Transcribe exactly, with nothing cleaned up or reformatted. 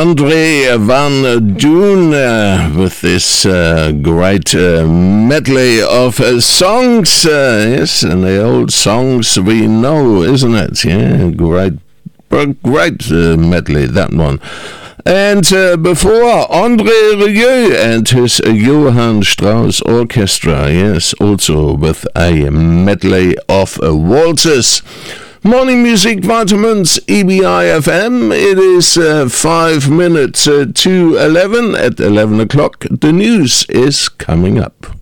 Andre Van Duyn uh, with this uh, great uh, medley of uh, songs. Uh, yes, and the old songs we know, isn't it? Yeah, great, great uh, medley, that one. And uh, before, André Rieu and his Johann Strauss Orchestra, yes, also with a medley of uh, waltzes. Morning Music Vitamins, E B I F M. It is uh, five minutes uh, to eleven. At eleven o'clock, the news is coming up.